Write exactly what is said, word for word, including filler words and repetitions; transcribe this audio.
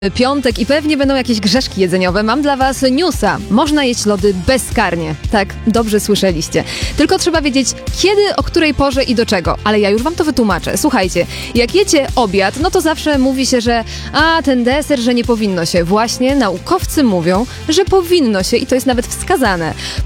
Piątek i pewnie będą jakieś grzeszki jedzeniowe. Mam dla was newsa. Można jeść lody bezkarnie. Tak, dobrze słyszeliście. Tylko trzeba wiedzieć kiedy, o której porze i do czego. Ale ja już wam to wytłumaczę. Słuchajcie, jak jecie obiad, no to zawsze mówi się, że a, ten deser, że nie powinno się. Właśnie naukowcy mówią, że powinno się i to jest nawet wskazane.